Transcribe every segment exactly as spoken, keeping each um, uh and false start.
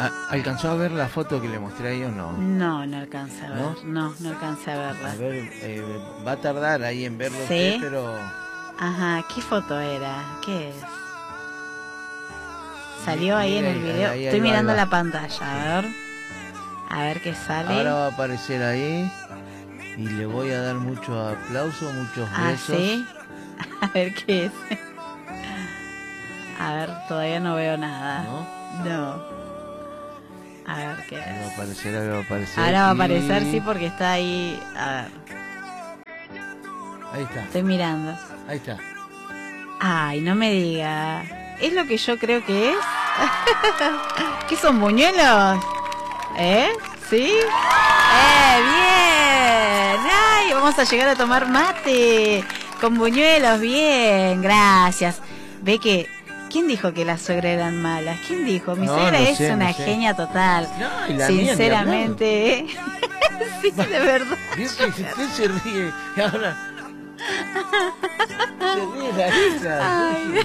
¿A- ¿Alcanzó a ver la foto que le mostré ahí o no? No, no alcancé a ver. ¿No? No, no alcancé a verla. A ver, eh, va a tardar ahí en verlo ¿Sí? usted, pero... Ajá, ¿qué foto era? ¿Qué es? Salió ahí en Mira, el video. ahí, ahí, Estoy ahí va, mirando ahí va. la pantalla, a ver. A ver qué sale. Ahora va a aparecer ahí y le voy a dar muchos aplausos, muchos Ah, besos. ¿sí? A ver qué es. A ver, todavía no veo nada. ¿No? No. A ver qué Ahí va a es. aparecer, ahí va a aparecer. Ahora va a y- aparecer, sí, porque está ahí. A ver, Ahí está, estoy mirando. ahí está. Ay, no me diga. ¿Es lo que yo creo que es? ¿Qué son, buñuelos? ¿Eh? ¿Sí? ¡Eh, bien! ¡Ay, vamos a llegar a tomar mate! Con buñuelos, bien, gracias. Ve que... ¿Quién dijo que las suegras eran malas? ¿Quién dijo? Mi No, suegra no es sé, no una sé. genia total. No, y la mía, ni Sinceramente, ¿eh? Sí, de verdad. Vio que usted se ríe y ahora... Se ríe la risa. Ay.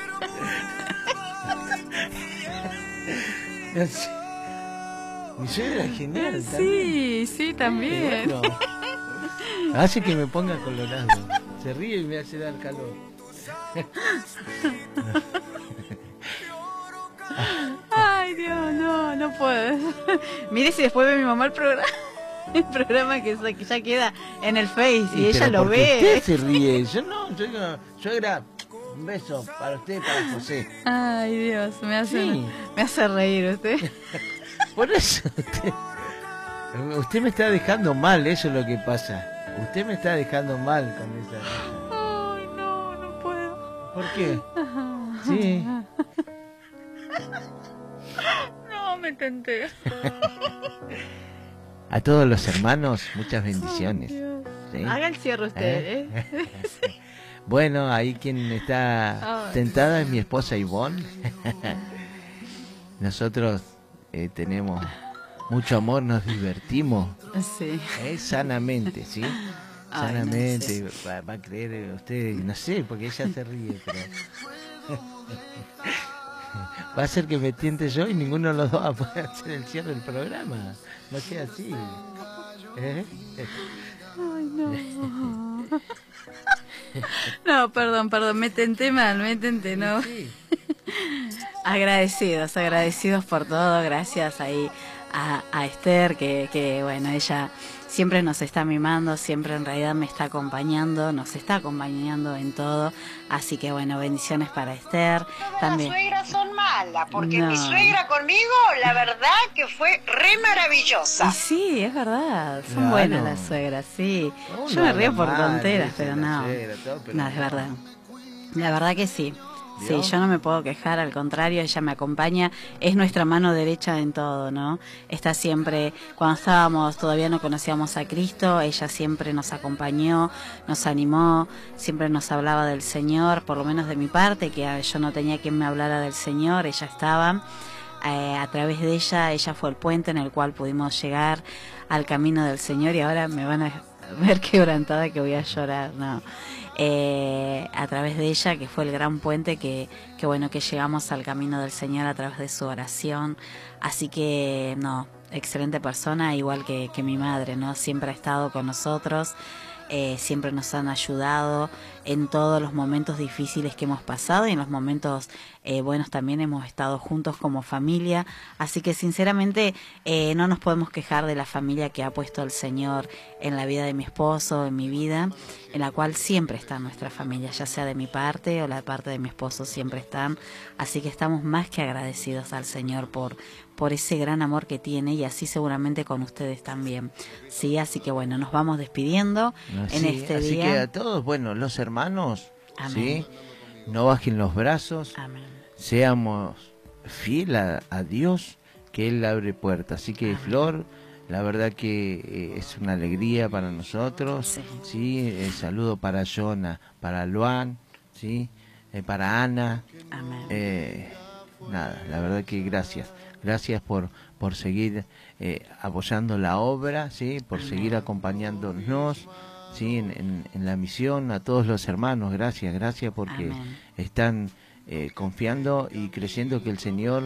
No sé. Mi suegra es genial. Sí, sí, también. Bueno, hace que me ponga colorado. Se ríe y me hace dar calor. Ay, Dios, no, no puedo. Mire si después ve mi mamá el programa. El programa que sa- que ya queda en el Face y Sí, ella pero lo porque ve. usted se ríe. Yo no, yo no. Suegra, un beso para usted y para José. Ay, Dios, me hace, Sí. me hace reír usted. Por eso usted, usted me está dejando mal, eso es lo que pasa. Usted me está dejando mal con esa risa. Ay, no, no puedo. ¿Por qué? Sí. No, me tenté. A todos los hermanos, muchas bendiciones. Dios. ¿Sí? Haga el cierre usted, ¿eh? ¿Eh? Bueno, ahí quien está Ay. sentada es mi esposa Ivonne. Nosotros eh, tenemos mucho amor, nos divertimos Sí. eh, sanamente, ¿sí? Ay, Sanamente, no va, va a creer usted, no sé, porque ella se ríe, pero... Va a ser que me tiente yo y ninguno de los dos va a poder hacer el cierre del programa. No sea así. ¿Eh? Ay, no. No, perdón, perdón, me tenté mal, me tenté, no. Sí. Agradecidos, agradecidos por todo, gracias ahí a, a Esther, que, que bueno, ella siempre nos está mimando, siempre en realidad me está acompañando, nos está acompañando en todo, así que bueno, bendiciones para Esther. Todas También. las suegras son malas, porque No. mi suegra conmigo, la verdad que fue re maravillosa. Y sí, es verdad, son Claro. buenas las suegras, sí. Uno Yo me río habla por mal, tonteras, dice pero la no, suegra, todo, pero no, es verdad. La verdad que sí. Sí, ¿Vio? yo no me puedo quejar, al contrario, ella me acompaña, es nuestra mano derecha en todo, ¿no? Está siempre, cuando estábamos, todavía no conocíamos a Cristo, ella siempre nos acompañó, nos animó, siempre nos hablaba del Señor, por lo menos de mi parte, que yo no tenía quien me hablara del Señor, ella estaba. Eh, a través de ella, ella fue el puente en el cual pudimos llegar al camino del Señor y ahora me van a ver quebrantada que voy a llorar, no. Eh, a través de ella, que fue el gran puente que, que bueno, que llegamos al camino del Señor a través de su oración, así que no, excelente persona, igual que, que mi madre, ¿no? Siempre ha estado con nosotros, eh, siempre nos han ayudado en todos los momentos difíciles que hemos pasado y en los momentos eh, buenos también hemos estado juntos como familia, así que sinceramente eh, no nos podemos quejar de la familia que ha puesto el Señor en la vida de mi esposo, en mi vida, en la cual siempre está nuestra familia, ya sea de mi parte o la parte de mi esposo, siempre están, así que estamos más que agradecidos al Señor por, por ese gran amor que tiene y así seguramente con ustedes también, sí, así que bueno, nos vamos despidiendo Así, en este así día. que a todos, bueno, los hermanos, Amén. ¿sí? No bajen los brazos, Amén. seamos fieles a, a Dios, que Él abre puertas. Así que, Amén. Flor, la verdad que eh, es una alegría para nosotros, Sí. ¿sí? El saludo para Jonah, para Luan, ¿sí? Eh, para Ana. Amén. Eh, nada, la verdad que gracias. Gracias por, por seguir eh, apoyando la obra, ¿sí? Por Amén. seguir acompañándonos, ¿sí? En, en, en la misión. A todos los hermanos, gracias, gracias porque Amén. están eh, confiando y creyendo que el Señor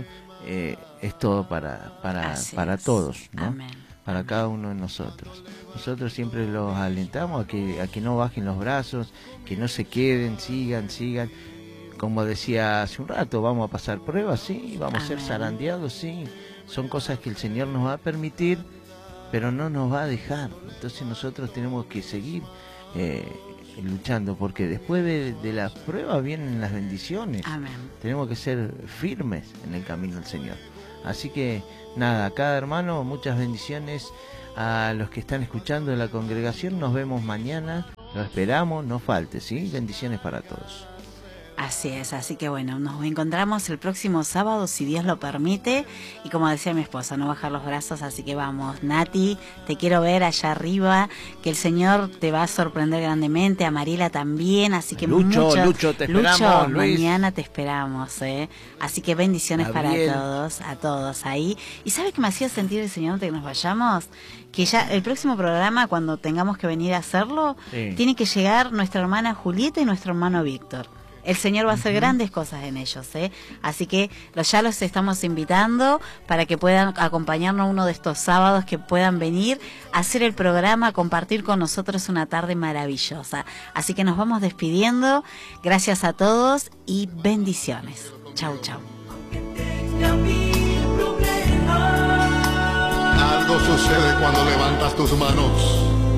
eh, es todo para para Así para es. todos, ¿no? Amén. Para Amén. cada uno de nosotros. Nosotros siempre los alentamos a que a que no bajen los brazos, que no se queden, sigan, sigan. Como decía hace un rato, vamos a pasar pruebas, sí, vamos a ser Amén. zarandeados, sí. Son cosas que el Señor nos va a permitir, pero no nos va a dejar. Entonces nosotros tenemos que seguir eh, luchando, porque después de, de las pruebas vienen las bendiciones. Amén. Tenemos que ser firmes en el camino del Señor. Así que nada, cada hermano, muchas bendiciones a los que están escuchando de la congregación. Nos vemos mañana, lo esperamos, no falte, ¿sí? Bendiciones para todos. Así es, así que bueno, nos encontramos el próximo sábado, si Dios lo permite, y como decía mi esposa, no bajar los brazos, así que vamos, Nati, te quiero ver allá arriba, que el Señor te va a sorprender grandemente, a Mariela también, así que Lucho, muchos, Lucho, te esperamos, Lucho, Luis. mañana te esperamos, ¿eh? Así que bendiciones Gabriel. para todos, a todos ahí. ¿Y sabes qué me hacía sentir el Señor antes de que nos vayamos? Que ya el próximo programa, cuando tengamos que venir a hacerlo, Sí. tiene que llegar nuestra hermana Julieta y nuestro hermano Víctor. El Señor va a hacer uh-huh. grandes cosas en ellos, ¿eh? Así que los, ya los estamos invitando para que puedan acompañarnos uno de estos sábados, que puedan venir a hacer el programa, a compartir con nosotros una tarde maravillosa. Así que nos vamos despidiendo. Gracias a todos y bendiciones. Chau, chau. Algo sucede cuando levantas tus manos.